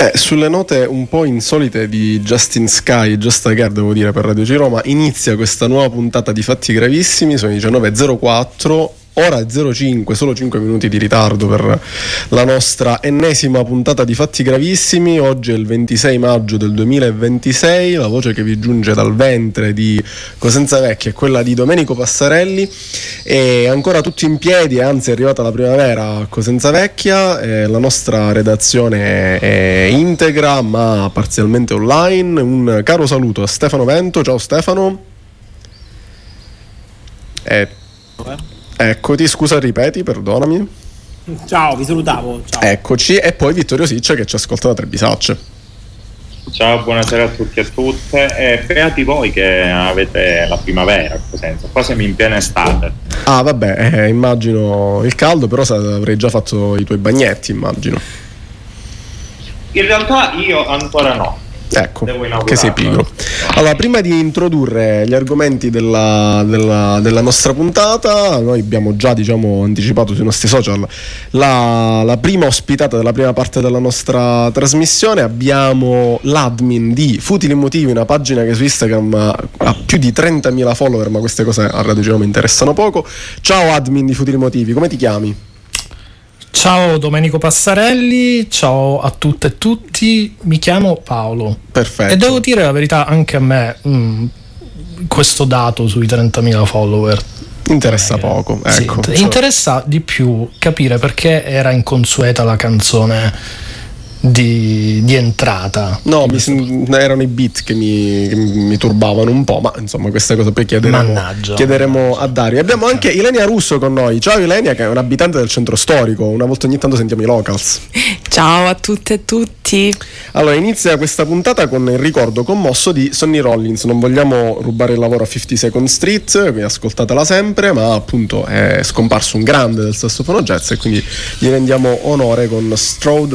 Sulle note un po' insolite di Justin Sky, Just a Girl, devo dire, per Radio G Roma, inizia questa nuova puntata di Fatti Gravissimi. Sono 19.04, ora è 05, solo 5 minuti di ritardo per la nostra ennesima puntata di Fatti Gravissimi. Oggi è il 26 maggio del 2026, la voce che vi giunge dal ventre di Cosenza Vecchia è quella di Domenico Passarelli, e ancora tutti in piedi, anzi è arrivata la primavera a Cosenza Vecchia. La nostra redazione è integra ma parzialmente online. Un caro saluto a Stefano Vento. Ciao Stefano. Eccoti, scusa, ripeti, perdonami. Ciao, vi salutavo. Ciao. Eccoci, e poi Vittorio Siccia che ci ascolta da Trebisacce. Ciao, buonasera a tutti e a tutte. Beati voi che avete la primavera a Cosenza, qua siamo in piena estate. Ah vabbè, immagino il caldo, però avrei già fatto i tuoi bagnetti, immagino. In realtà io ancora no. Ecco, che sei pigro. Allora, prima di introdurre gli argomenti della nostra puntata, noi abbiamo già, anticipato sui nostri social la prima ospitata della prima parte della nostra trasmissione. Abbiamo l'admin di Futili Motivi, una pagina che su Instagram ha più di 30.000 follower, ma queste cose a Radio G Roma interessano poco. Ciao admin di Futili Motivi, come ti chiami? Ciao Domenico Passarelli, ciao a tutte e tutti, mi chiamo Paolo. Perfetto. E devo dire la verità, anche a me questo dato sui 30.000 follower interessa poco, ecco. Sì, interessa di più capire perché era inconsueta la canzone di entrata. No, erano i beat che mi turbavano un po', ma insomma queste cose poi chiederemo a Dario. Abbiamo anche Ilenia Russo con noi. Ciao Ilenia, che è un abitante del centro storico, una volta ogni tanto sentiamo i locals. Ciao a tutte e tutti. Allora, inizia questa puntata con il ricordo commosso di Sonny Rollins. Non vogliamo rubare il lavoro a 50 Second Street, quindi ascoltatela sempre, ma appunto è scomparso un grande del sassofono jazz e quindi gli rendiamo onore con Strode